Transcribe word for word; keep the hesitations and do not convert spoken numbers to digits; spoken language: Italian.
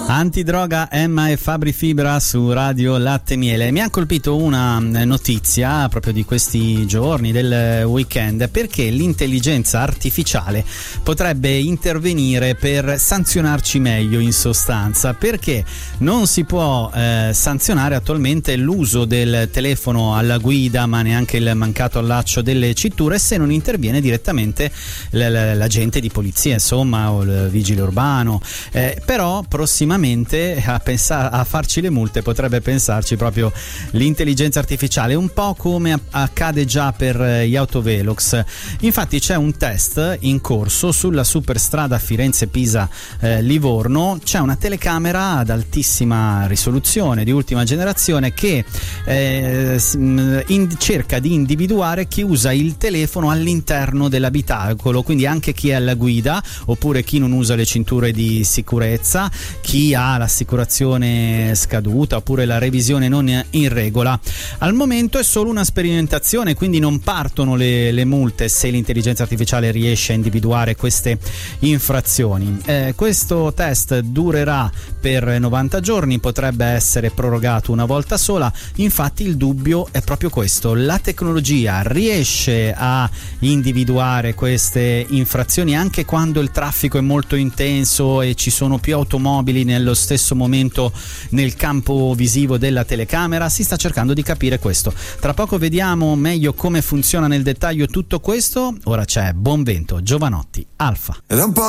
Antidroga, Emma e Fabri Fibra su Radio Latte Miele. Mi ha colpito una notizia proprio di questi giorni, del weekend, perché l'intelligenza artificiale potrebbe intervenire per sanzionarci meglio, in sostanza, perché non si può eh, sanzionare attualmente l'uso del telefono alla guida, ma neanche il mancato allaccio delle cinture, se non interviene direttamente l'agente di polizia, insomma, o il vigile urbano. Eh, però prossimamente a, pensare, a farci le multe potrebbe pensarci proprio l'intelligenza artificiale, un po' come accade già per gli autovelox. Infatti c'è un test in corso sulla superstrada Firenze-Pisa-Livorno. C'è una telecamera ad altissima risoluzione di ultima generazione che eh, in, cerca di individuare chi usa il telefono all'interno dell'abitacolo, quindi anche chi è alla guida oppure chi non usa le cinture di sicurezza, chi ha l'assicurazione scaduta oppure la revisione non in regola. Al momento è solo una sperimentazione, quindi non partono le, le multe se l'intelligenza artificiale riesce a individuare queste infrazioni. Eh, questo test durerà per novanta giorni, potrebbe essere prorogato una volta sola. Infatti il dubbio è proprio questo: la tecnologia riesce a individuare queste infrazioni anche quando il traffico è molto intenso e ci sono più automobili nello stesso momento nel campo visivo della telecamera? Si sta cercando di capire questo. Tra poco vediamo meglio come funziona nel dettaglio tutto questo. Ora c'è Buon Vento, Giovanotti, Alfa.